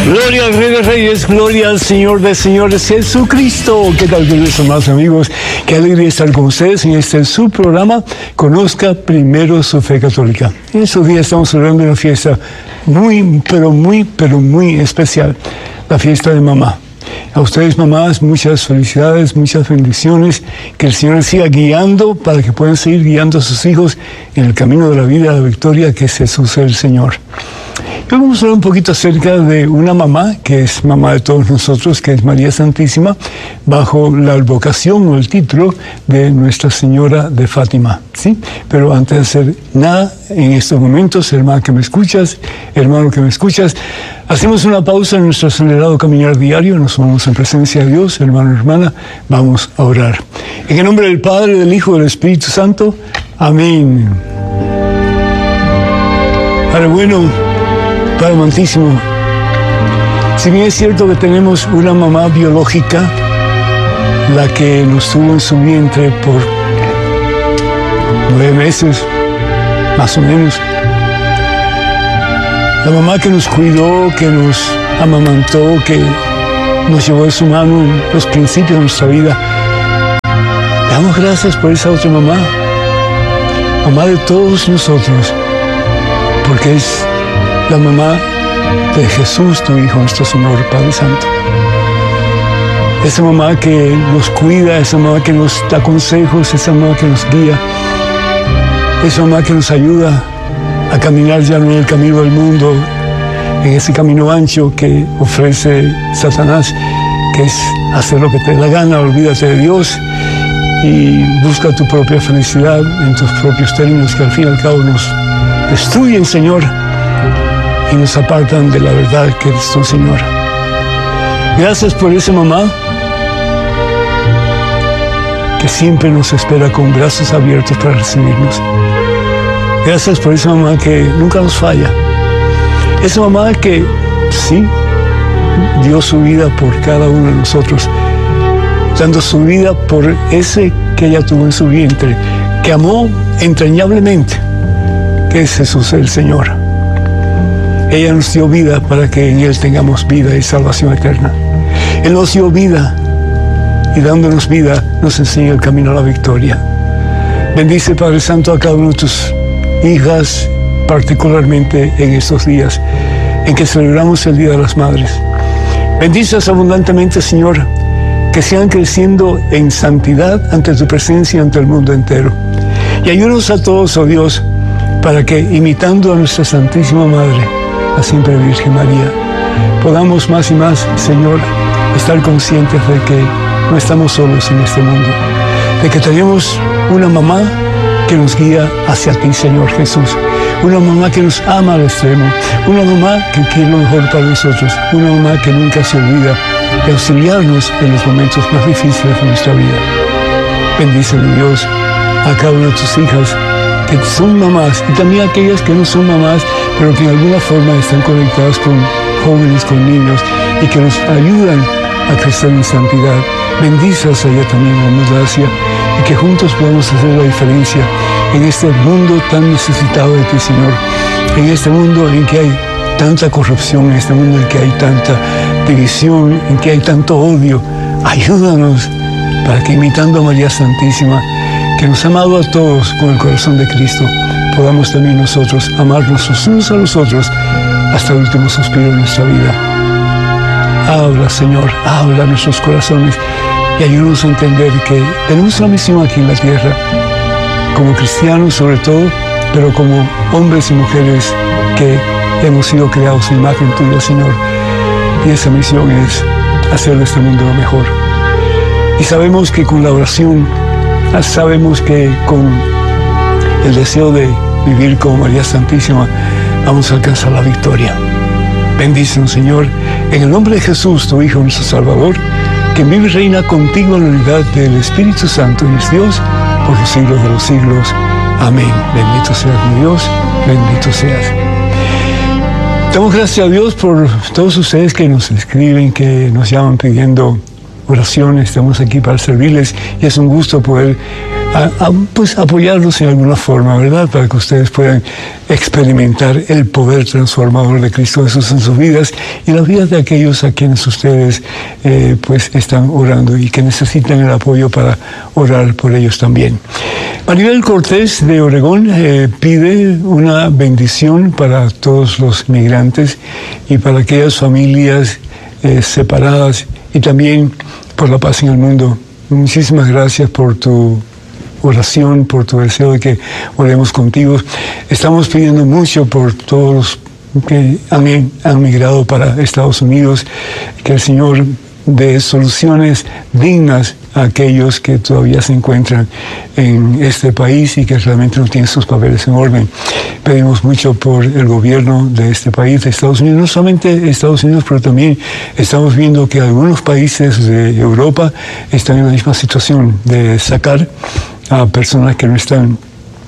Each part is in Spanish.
Gloria al Rey de Reyes, gloria al Señor de Señores, Jesucristo. ¿Qué tal, queridos hermanos amigos? Qué alegría estar con ustedes en este su programa, Conozca Primero su Fe Católica. En estos días estamos celebrando una fiesta muy especial, la fiesta de mamá. A ustedes, mamás, muchas felicidades, muchas bendiciones, que el Señor les siga guiando para que puedan seguir guiando a sus hijos en el camino de la vida, de la victoria, que es Jesús el Señor. Hoy vamos a hablar un poquito acerca de una mamá, que es mamá de todos nosotros, que es María Santísima, bajo la advocación o el título de Nuestra Señora de Fátima, ¿sí? Pero antes de hacer nada, en estos momentos, hermano que me escuchas, hacemos una pausa en nuestro acelerado caminar diario, nos vamos en presencia de Dios, hermano y hermana, vamos a orar. En el nombre del Padre, del Hijo y del Espíritu Santo, amén. Padre bueno, Padre amantísimo, si bien es cierto que tenemos una mamá biológica, la que nos tuvo en su vientre por 9 meses, más o menos, la mamá que nos cuidó, que nos amamantó, que nos llevó de su mano en los principios de nuestra vida, damos gracias por esa otra mamá, mamá de todos nosotros, porque es la mamá de Jesús, tu Hijo, nuestro Señor, Padre Santo. Esa mamá que nos cuida, esa mamá que nos da consejos, esa mamá que nos guía, esa mamá que nos ayuda a caminar ya no en el camino del mundo, en ese camino ancho que ofrece Satanás, que es hacer lo que te dé la gana, olvídate de Dios y busca tu propia felicidad en tus propios términos, que al fin y al cabo nos destruyen, Señor, y nos apartan de la verdad que eres tú, Señor. Gracias por esa mamá que siempre nos espera con brazos abiertos para recibirnos. Gracias por esa mamá que nunca nos falla. Esa mamá que, sí, dio su vida por cada uno de nosotros, dando su vida por ese que ella tuvo en su vientre, que amó entrañablemente, que es Jesús el Señor. Ella nos dio vida para que en Él tengamos vida y salvación eterna. Él nos dio vida y dándonos vida nos enseña el camino a la victoria. Bendice, Padre Santo, a cada uno de tus hijas, particularmente en estos días en que celebramos el Día de las Madres. Bendícelas abundantemente, Señor, que sigan creciendo en santidad ante tu presencia y ante el mundo entero. Y ayúdanos a todos, oh Dios, para que, imitando a nuestra Santísima Madre, la siempre Virgen María, podamos más y más, Señor, estar conscientes de que no estamos solos en este mundo, de que tenemos una mamá que nos guía hacia ti, Señor Jesús, una mamá que nos ama al extremo, una mamá que quiere lo mejor para nosotros, una mamá que nunca se olvida de auxiliarnos en los momentos más difíciles de nuestra vida. Bendícele, Dios, a cada una de tus hijas que son mamás y también aquellas que no son mamás, pero que de alguna forma están conectadas con jóvenes, con niños y que nos ayudan a crecer en santidad. Bendícelas a ella también, damos gracia, y que juntos podamos hacer la diferencia en este mundo tan necesitado de ti, Señor, en este mundo en que hay tanta corrupción, en este mundo en que hay tanta división, en que hay tanto odio. Ayúdanos para que, imitando a María Santísima, que nos ha amado a todos con el corazón de Cristo, podamos también nosotros amarnos los unos a los otros hasta el último suspiro de nuestra vida. Habla, Señor, habla a nuestros corazones y ayúdanos a entender que tenemos una misión aquí en la tierra, como cristianos sobre todo, pero como hombres y mujeres que hemos sido creados en imagen tuya, Señor. Y esa misión es hacer de este mundo lo mejor. Y sabemos que con la oración, sabemos que con el deseo de vivir como María Santísima vamos a alcanzar la victoria. Bendícenos, Señor, en el nombre de Jesús, tu Hijo, nuestro Salvador, que vive y reina contigo en la unidad del Espíritu Santo y es Dios por los siglos de los siglos. Amén. Bendito seas, mi Dios, bendito seas. Damos gracias a Dios por todos ustedes que nos escriben, que nos llaman pidiendo oraciones. Estamos aquí para servirles y es un gusto poder pues apoyarlos en alguna forma, ¿verdad? Para que ustedes puedan experimentar el poder transformador de Cristo Jesús en sus vidas y en las vidas de aquellos a quienes ustedes pues están orando y que necesitan el apoyo para orar por ellos también. Maribel Cortés de Oregón pide una bendición para todos los migrantes y para aquellas familias separadas y también por la paz en el mundo. Muchísimas gracias por tu oración, por tu deseo de que oremos contigo. Estamos pidiendo mucho por todos los que han migrado para Estados Unidos, que el Señor dé soluciones dignas a aquellos que todavía se encuentran en este país y que realmente no tienen sus papeles en orden. Pedimos mucho por el gobierno de este país, de Estados Unidos, no solamente Estados Unidos, pero también estamos viendo que algunos países de Europa están en la misma situación de sacar a personas que no están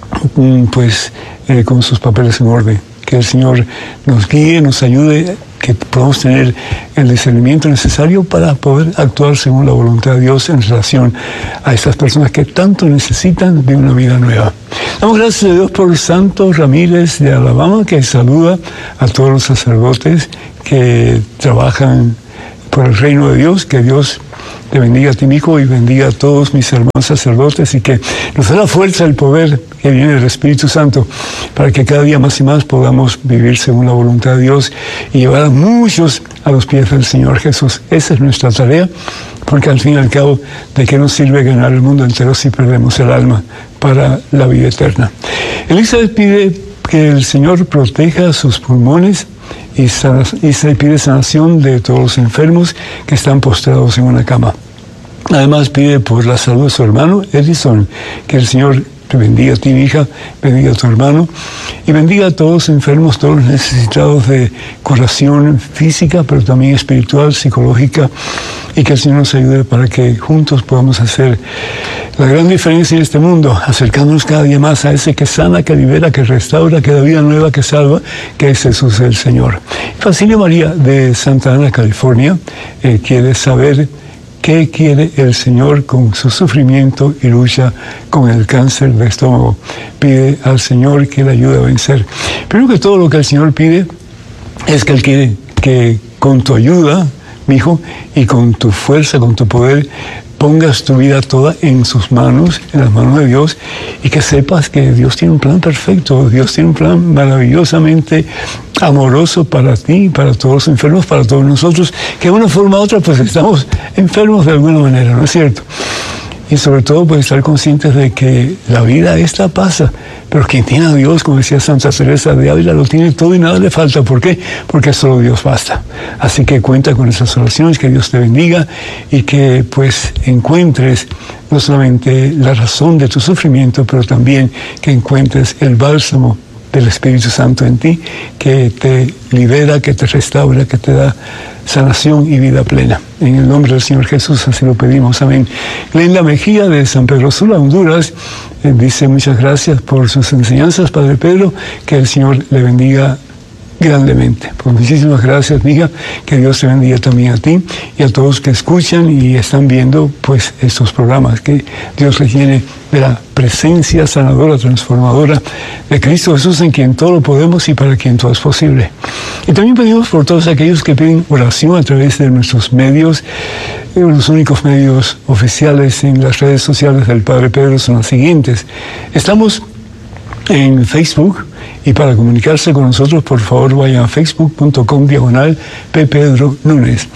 con sus papeles en orden. Que el Señor nos guíe, nos ayude, que podamos tener el discernimiento necesario para poder actuar según la voluntad de Dios en relación a estas personas que tanto necesitan de una vida nueva. Damos gracias a Dios por Santos Ramírez de Alabama, que saluda a todos los sacerdotes que trabajan por el reino de Dios. Que Dios te bendiga a ti, mi hijo, y bendiga a todos mis hermanos sacerdotes, y que nos dé la fuerza, el poder que viene del Espíritu Santo, para que cada día más y más podamos vivir según la voluntad de Dios y llevar a muchos a los pies del Señor Jesús. Esa es nuestra tarea, porque al fin y al cabo, ¿de qué nos sirve ganar el mundo entero si perdemos el alma para la vida eterna? Elizabeth pide que el Señor proteja sus pulmones y se pide sanación de todos los enfermos que están postrados en una cama. Además pide por la salud de su hermano Edison, que el Señor te bendiga a ti, mi hija, bendiga a tu hermano y bendiga a todos los enfermos, todos los necesitados de curación física, pero también espiritual, psicológica, y que el Señor nos ayude para que juntos podamos hacer la gran diferencia en este mundo, acercándonos cada día más a ese que sana, que libera, que restaura, que da vida nueva, que salva, que es Jesús el Señor. Facilio María de Santa Ana, California, quiere saber qué quiere el Señor con su sufrimiento y lucha con el cáncer de estómago. Pide al Señor que le ayude a vencer. Primero que todo, lo que el Señor pide es que Él quiere que con tu ayuda, mi hijo, y con tu fuerza, con tu poder, pongas tu vida toda en sus manos, en las manos de Dios, y que sepas que Dios tiene un plan perfecto, Dios tiene un plan maravillosamente amoroso para ti, para todos los enfermos, para todos nosotros, que de una forma u otra pues estamos enfermos de alguna manera, ¿no es cierto? Y sobre todo pues estar conscientes de que la vida esta pasa, pero quien tiene a Dios, como decía Santa Teresa de Ávila, lo tiene todo y nada le falta. ¿Por qué? Porque solo Dios basta. Así que cuenta con esas oraciones, que Dios te bendiga y que pues encuentres no solamente la razón de tu sufrimiento, pero también que encuentres el bálsamo del Espíritu Santo en ti, que te libera, que te restaura, que te da sanación y vida plena. En el nombre del Señor Jesús así lo pedimos. Amén. Glenda Mejía de San Pedro Sula, Honduras, dice: muchas gracias por sus enseñanzas, Padre Pedro, que el Señor le bendiga grandemente. Pues muchísimas gracias, mija, que Dios te bendiga también a ti y a todos que escuchan y están viendo pues estos programas, que Dios les llene de la presencia sanadora, transformadora de Cristo Jesús, en quien todo lo podemos y para quien todo es posible. Y también pedimos por todos aquellos que piden oración a través de nuestros medios. Los únicos medios oficiales en las redes sociales del Padre Pedro son los siguientes. Estamos en Facebook, y para comunicarse con nosotros, por favor, vayan a facebook.com/ppedronunes.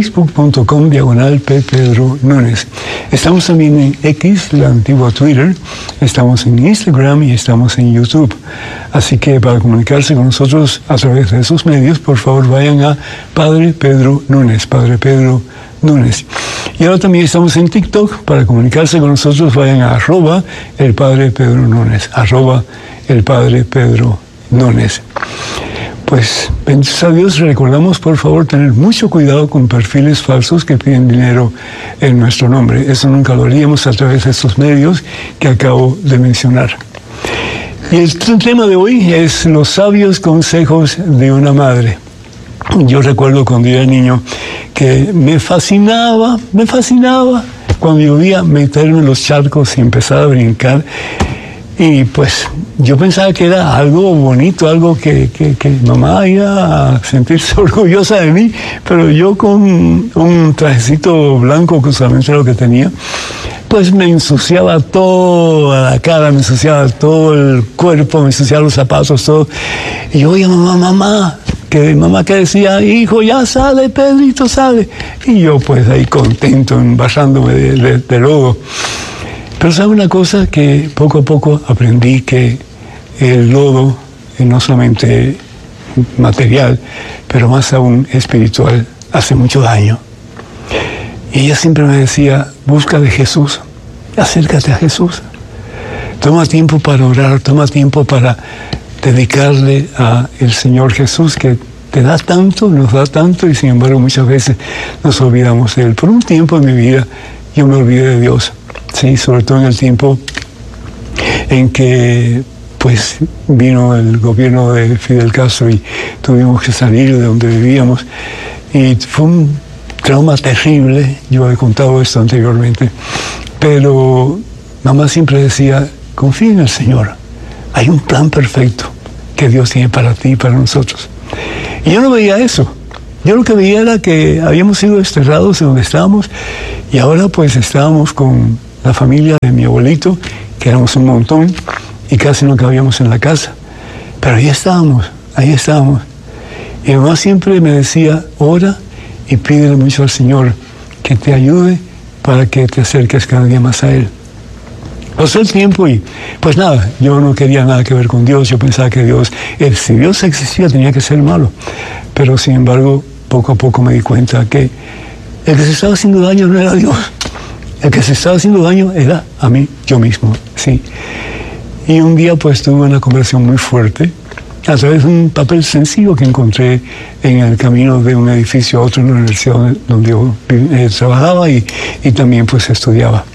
facebook.com/ppedronunes. Estamos también en X, la antigua Twitter, estamos en Instagram y estamos en YouTube. Así que para comunicarse con nosotros a través de esos medios, por favor, vayan a Padre Pedro Nunes, Padre Pedro Nunes. Y ahora también estamos en TikTok. Para comunicarse con nosotros, vayan a @el Padre Pedro Nunes, @el Padre Pedro Nunes. Pues, benditos a Dios, recordamos por favor tener mucho cuidado con perfiles falsos que piden dinero en nuestro nombre. Eso nunca lo haríamos a través de estos medios que acabo de mencionar. Y el tema de hoy es los sabios consejos de una madre. Yo recuerdo cuando yo era niño que me fascinaba cuando llovía, meterme en los charcos y empezar a brincar. Y pues yo pensaba que era algo bonito, algo que mamá iba a sentirse orgullosa de mí, pero yo con un trajecito blanco, que usualmente era lo que tenía, pues me ensuciaba toda la cara, me ensuciaba todo el cuerpo, me ensuciaba los zapatos, todo. Y yo oía mamá que decía, hijo, ya sale, Pedrito, sale. Y yo pues ahí contento, embarrándome de lodo. Pero sabe una cosa que poco a poco aprendí, que el lodo no solamente material, pero más aún espiritual, hace mucho daño. Y ella siempre me decía, busca de Jesús, acércate a Jesús. Toma tiempo para orar, toma tiempo para dedicarle al Señor Jesús, que te da tanto, nos da tanto, y sin embargo muchas veces nos olvidamos de Él. Por un tiempo en mi vida yo me olvidé de Dios, sí, sobre todo en el tiempo en que pues vino el gobierno de Fidel Castro y tuvimos que salir de donde vivíamos, y fue un trauma terrible. Yo he contado esto anteriormente, pero mamá siempre decía, confía en el Señor, hay un plan perfecto que Dios tiene para ti y para nosotros. Y yo no veía eso. Yo lo que veía era que habíamos sido desterrados de donde estábamos, y ahora pues estábamos con la familia de mi abuelito, que éramos un montón y casi no cabíamos en la casa, pero ahí estábamos. Y mi mamá siempre me decía, ora y pídele mucho al Señor que te ayude para que te acerques cada día más a Él. Pasó el tiempo y pues nada, yo no quería nada que ver con Dios. Yo pensaba que Dios, si Dios existía, tenía que ser malo. Pero sin embargo, poco a poco me di cuenta que el que se estaba haciendo daño no era Dios. El que se estaba haciendo daño era a mí, yo mismo, sí. Y un día pues tuve una conversión muy fuerte a través de un papel sencillo que encontré en el camino de un edificio a otro en la universidad donde yo trabajaba y también pues estudiaba.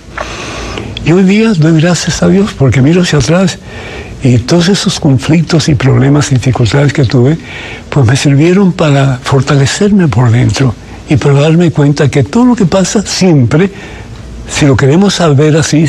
Y hoy día doy gracias a Dios porque miro hacia atrás y todos esos conflictos y problemas y dificultades que tuve, pues me sirvieron para fortalecerme por dentro y para darme cuenta que todo lo que pasa siempre, si lo queremos ver así,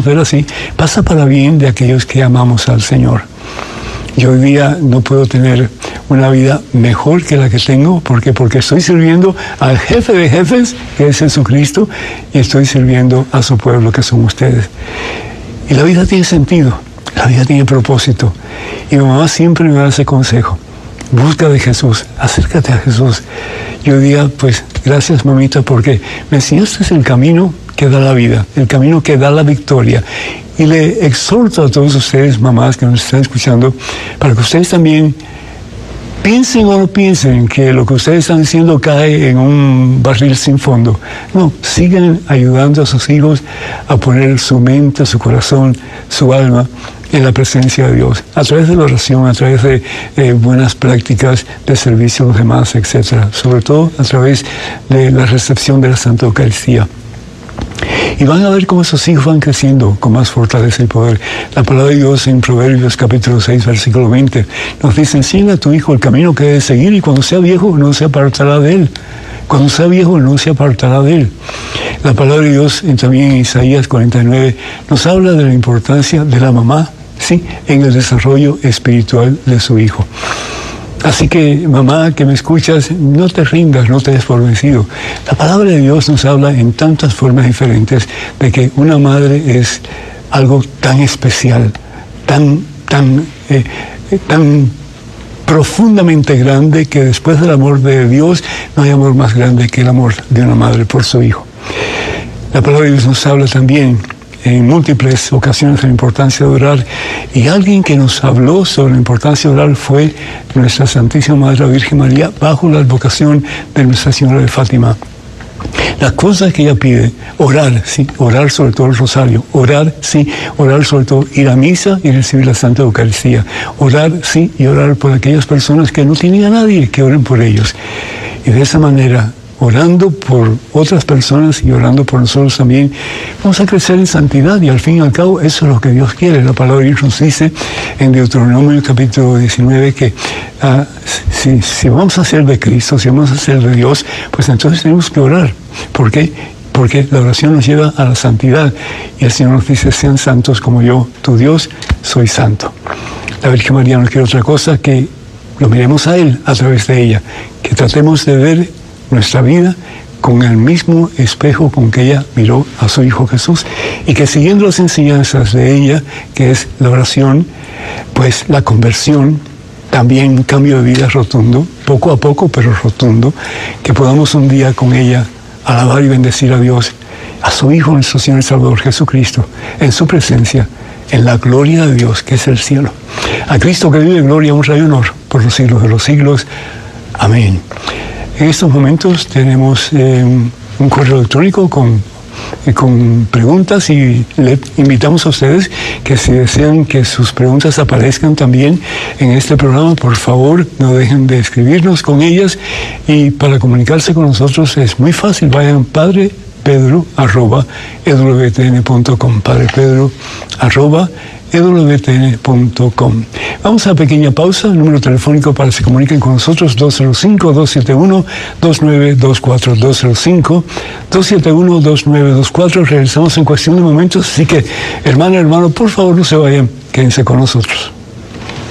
pasa para bien de aquellos que amamos al Señor. Yo hoy día no puedo tener una vida mejor que la que tengo. ¿Por qué? Porque estoy sirviendo al jefe de jefes, que es Jesucristo, y estoy sirviendo a su pueblo, que son ustedes. Y la vida tiene sentido, la vida tiene propósito. Y mi mamá siempre me da ese consejo. Busca de Jesús, acércate a Jesús. Y hoy día, pues, gracias mamita, porque me enseñaste el camino que da la vida, el camino que da la victoria. Y le exhorto a todos ustedes, mamás que nos están escuchando, para que ustedes también piensen o no piensen que lo que ustedes están diciendo cae en un barril sin fondo. No, sigan ayudando a sus hijos a poner su mente, su corazón, su alma en la presencia de Dios, a través de la oración, a través de buenas prácticas de servicio a los demás, etc. Sobre todo a través de la recepción de la Santa Eucaristía. Y van a ver cómo esos hijos van creciendo con más fortaleza y poder. La palabra de Dios en Proverbios capítulo 6, versículo 20, nos dice, enseña a tu hijo el camino que debe seguir y cuando sea viejo no se apartará de él. Cuando sea viejo no se apartará de él. La palabra de Dios también en Isaías 49 nos habla de la importancia de la mamá, sí, en el desarrollo espiritual de su hijo. Así que, mamá, que me escuchas, no te rindas, no te des por vencido. La palabra de Dios nos habla en tantas formas diferentes de que una madre es algo tan especial, tan profundamente grande, que después del amor de Dios no hay amor más grande que el amor de una madre por su hijo. La palabra de Dios nos habla también en múltiples ocasiones de la importancia de orar, y alguien que nos habló sobre la importancia de orar fue nuestra Santísima Madre la Virgen María, bajo la advocación de Nuestra Señora de Fátima. Las cosas que ella pide, orar, sí, orar sobre todo el rosario, orar, sí, orar sobre todo, ir a misa y recibir la Santa Eucaristía, orar, sí, y orar por aquellas personas que no tienen a nadie, que oren por ellos. Y de esa manera, orando por otras personas y orando por nosotros también, vamos a crecer en santidad, y al fin y al cabo eso es lo que Dios quiere. La palabra de Dios nos dice en Deuteronomio capítulo 19 que si vamos a ser de Cristo, si vamos a ser de Dios, pues entonces tenemos que orar. ¿Por qué? porque la oración nos lleva a la santidad. Y el Señor nos dice, sean santos como yo, tu Dios, soy santo. La Virgen María no quiere otra cosa que lo miremos a Él a través de ella, que tratemos de ver nuestra vida con el mismo espejo con que ella miró a su Hijo Jesús, y que siguiendo las enseñanzas de ella, que es la oración, pues la conversión, también un cambio de vida rotundo, poco a poco pero rotundo, que podamos un día con ella alabar y bendecir a Dios, a su Hijo, nuestro Señor y Salvador Jesucristo, en su presencia, en la gloria de Dios, que es el cielo. A Cristo que vive gloria, honra y honor por los siglos de los siglos. Amén. En estos momentos tenemos un correo electrónico con preguntas, y le invitamos a ustedes que si desean que sus preguntas aparezcan también en este programa, por favor no dejen de escribirnos con ellas, y para comunicarse con nosotros es muy fácil. Vayan padrepedro@ewtn.com, padrepedro@ewtn.com. Vamos a una pequeña pausa. El número telefónico para que se comuniquen con nosotros, 205-271-2924, 205-271-2924. Regresamos en cuestión de momentos, así que hermana, hermano, por favor no se vayan, quédense con nosotros.